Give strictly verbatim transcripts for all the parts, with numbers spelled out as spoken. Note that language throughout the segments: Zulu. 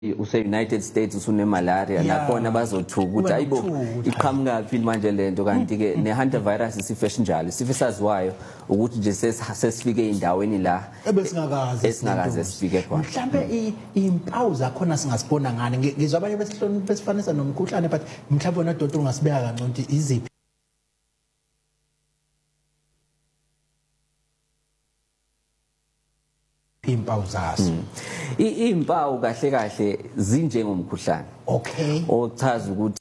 use United States usune malaria nakhona bazothuka ukuthi ayibo iqhamuka kuphi manje lento kanti ke ne hantavirus isifo esinjalo isifo saziwayo ukuthi nje sesifike endaweni la ebesingakazi esingakaze sifike khona mhlambe impawu zakhona singasibona ngane ngizwa abanye besihloni besifanisa nomkhuhlane but mhlawumbe wona doctor ungasibeka kangcono iziphi impawu zaso impawu kahle kahle zinjengomkhuhlane okay ochaza ukuthi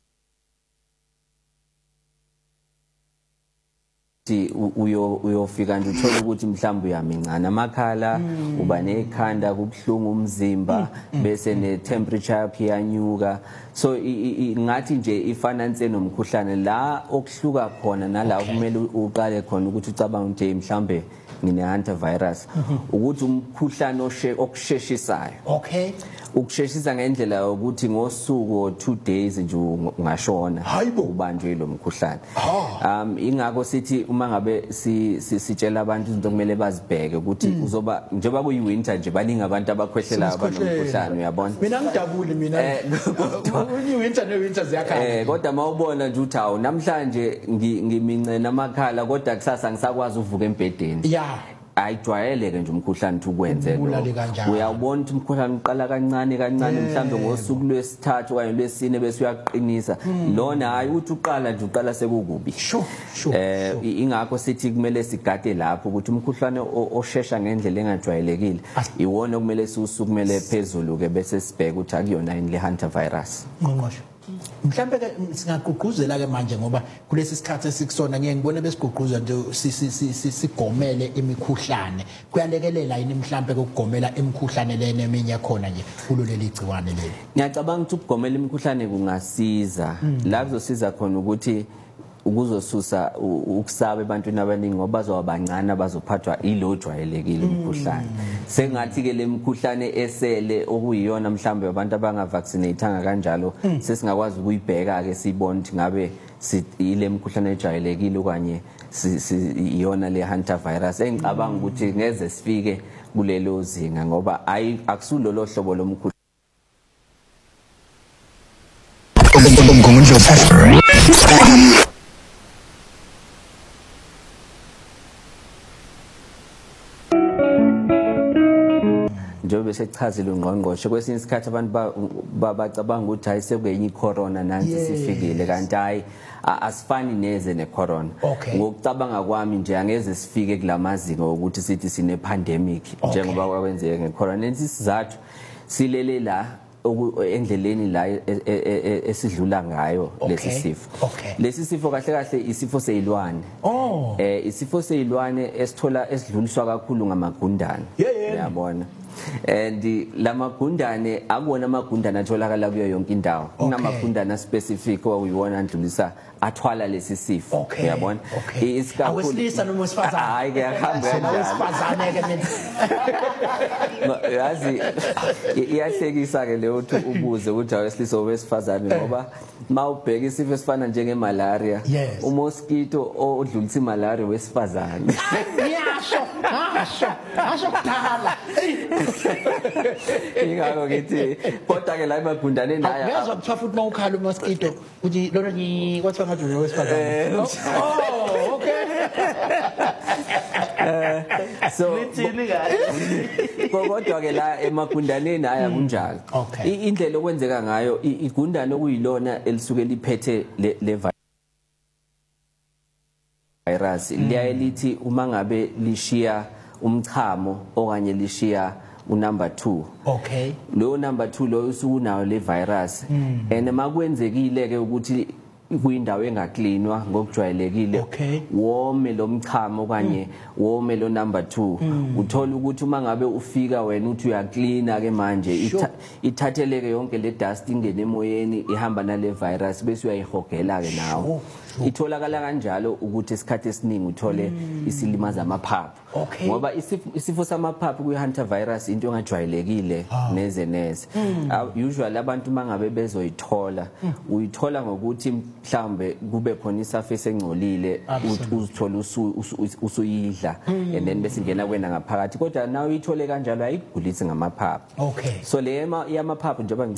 uyo uyofika nje uthola ukuthi mhlawumbe uyamincana amakhala uba nekhanda kubhlungu umzimba bese ne temperature yakhe yanyuka so ngathi nje ifinance nomkhuhlane la okuhluka khona nala kumele uqale khona ukuthi ucabanga ukuthi mhlawumbe ngine hantavirus ukuthi umkhuhlane okusheshisayo okay ukusheshisa ngendlela ukuthi ngosuku o two days nje ungashona ubanjwe lo mkhuhlane um ingakho sithi uma ngabe sitshela abantu izinto kumele bazibheke ukuthi uzoba njengoba kuyi winter nje baningi abantu abakhwehlelayo abanomkhuhlane uyabona mina ngidabule mina uyi winter ne winter ziyakhala eh kodwa mawubona nje uthi awu namhlanje ngimincene amakhala kodwa kusasa ngisakwazi uvuka embedeni yeah ayijwayeleke nje umkhuhlane ukwenze lo uyabona ukuthi umkhuhlane uqala kancane kancane mhlambe ngosuku lwesithathu kanye lwesine bese uyaqinisa lona hayi uthi uqala nje uqala sekukubi sure sure eh ingakho sithi kumele sigade lapho ukuthi umkhuhlane oshesha ngendlela engajwayelekile iwona okumele siusukumele phezulu ke bese sibheka ukuthi akuyona yini le hantavirus ngqongqosho mhlambe ke singagqugquzela ke manje ngoba kulesi sikhathi esikusona ngeke ngibone besigqugquza nje sigomele imikhuhlane kuyalekelela yini mhlambe ukugomela imikhuhlane lene eminye khona nje kuloleli igciwane leli ngiyacabanga ukuthi ukugomela imikhuhlane kungasiza la kuzosiza khona ukuthi ukuzosusa ukusaba ebantwini abaningi ngoba bazowabancane bazophathwa ilojwayelekile umkhuhlane sengathi ke lemikhuhlane esele okuyiyona mhlambe abantu abangavaccinatanga kanjalo sesingakwazi ukuyibheka ke sibone ukuthi ngabe ile mkhuhlane ejwayelekile okanye iyona le hantavirus engicabanga ukuthi ngeze sifike kulelo zinga ngoba akusulolo hlobo lomkhuhlane njengoba sechazile ungqongqoshe kwesinye isikhathi abantu bacabanga ukuthi hayi sekuyenye icorona nansi sifikile kanti hayi asifani neze necorona ngokucabanga kwami nje angeze sifike kulamazinga ukuthi sithi sine pandemic njengoba kwenzeke ngecorona nesizathu silele la endleleni la esidlula ngayo lesi sifo lesi sifo kahle kahle isifo seyilwane eh isifo seyilwane esithola esidluliswa kakhulu ngamagundane uyabona and lamagundane akuwona amagundane atholakala kuyo yonke indawo kunamagundane specific oyiwona andlulisa athwala lesi sifo uyabona isikakhulu awesilisa noma wesifazane hayi ke akhamba wesifazane ke mina yazi iyahlekisa ke leyo uthi ubuze ukuthi awesilisa owesifazane ngoba mawubheka isifo esifana njenge malaria umosquito odlulisa imalaria wesifazane ngiyasho ngasho ngasho kudala ingakho ngithi kodwa ke la emagundane naya ngezwe kuthiwa futhi mawukhala umosquito uthi lona ngi kwathiwa ngathi wesifazane oh okay so kodwa ke la emagundaneni aya kunjalo indlela okwenzeka ngayo igundane okuyilona elisuke liphethe le virus liyaye lithi uma ngabe lishiya umchamo okanye lishiya unumber two okay lo number two lo usukunayo le virus and makwenzekile ke ukuthi kuyindawo engaklinwa ngokujwayelekile wome lo mchamo okanye wome lo number two uthola ukuthi uma ngabe ufika wena uthi uyaklina ke manje ithatheleke yonke le dust ingene emoyeni ihamba nale virus bese uyayihogela ke nawo itholakala kanjalo ukuthi isikhathi esiningi uthole isilimaza amaphaphu ngoba isifo samaphaphu kuyi-hunter virus into engajwayelekile neze neze usually abantu mangabe bezoyithola uyithola ngokuthi mhlambe kube khona isurface engcolile uzithola usuyidla and then bese ingena kwena ngaphakathi kodwa nawe uyithole kanjalo ayigulisi ngamaphaphu so le yamaphaphu njengoba